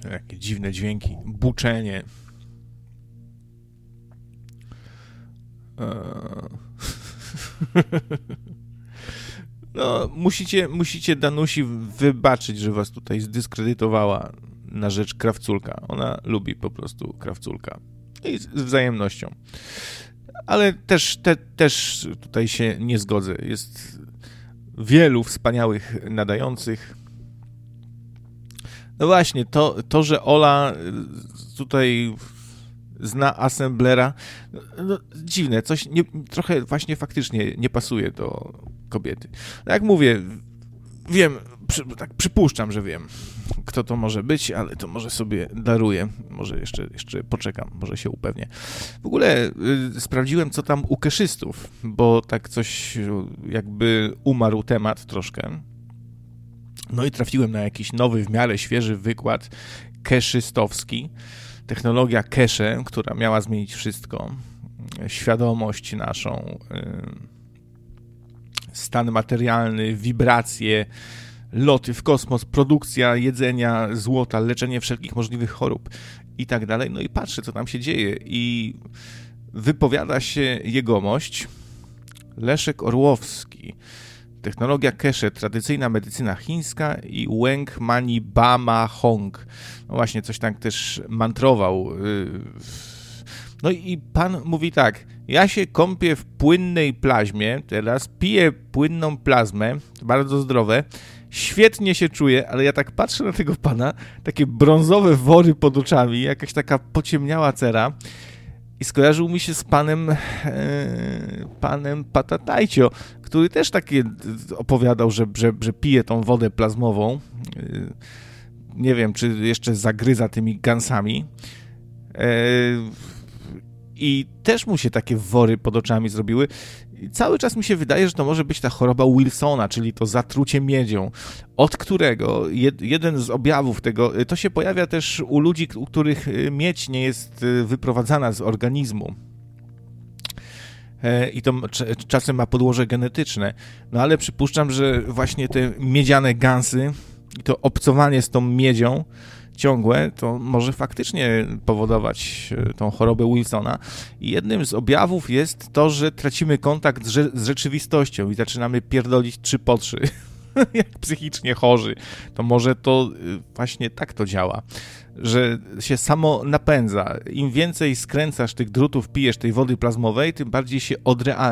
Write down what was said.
Jakie dziwne dźwięki, buczenie. No, musicie Danusi wybaczyć, że was tutaj zdyskredytowała na rzecz Krawculka. Ona lubi po prostu Krawculka. I z wzajemnością. Ale też tutaj się nie zgodzę. Jest wielu wspaniałych nadających. No właśnie, to że Ola tutaj zna Assemblera, no, dziwne, coś trochę właśnie faktycznie nie pasuje do kobiety. No jak mówię, wiem, tak przypuszczam, że wiem, kto to może być, ale to może sobie daruję, może jeszcze poczekam, może się upewnię. W ogóle sprawdziłem, co tam u keszystów, bo tak coś jakby umarł temat troszkę. No i trafiłem na jakiś nowy, w miarę świeży wykład keszystowski. Technologia cache, która miała zmienić wszystko. Świadomość naszą, stan materialny, wibracje, loty w kosmos, produkcja jedzenia, złota, leczenie wszelkich możliwych chorób i tak dalej. No i patrzę, co tam się dzieje i wypowiada się jegomość Leszek Orłowski. Technologia cache, tradycyjna medycyna chińska i Weng Mani Bama Hong. No właśnie, coś tam też mantrował. No i pan mówi tak, ja się kąpię w płynnej plazmie, teraz piję płynną plazmę, bardzo zdrowe, świetnie się czuję, ale ja tak patrzę na tego pana, takie brązowe wory pod oczami, jakaś taka pociemniała cera i skojarzył mi się z panem Patatajcio, który też takie opowiadał, że pije tą wodę plazmową. Nie wiem, czy jeszcze zagryza tymi gansami. I też mu się takie wory pod oczami zrobiły. I cały czas mi się wydaje, że to może być ta choroba Wilsona, czyli to zatrucie miedzią, od którego jeden z objawów tego, to się pojawia też u ludzi, u których miedź nie jest wyprowadzana z organizmu. I to czasem ma podłoże genetyczne. No ale przypuszczam, że właśnie te miedziane gansy i to obcowanie z tą miedzią ciągłe, to może faktycznie powodować tą chorobę Wilsona. I jednym z objawów jest to, że tracimy kontakt z rzeczywistością i zaczynamy pierdolić 3 po 3. Jak psychicznie chorzy. To może to właśnie tak to działa, że się samo napędza. Im więcej skręcasz tych drutów, pijesz tej wody plazmowej, tym bardziej się odrealnia.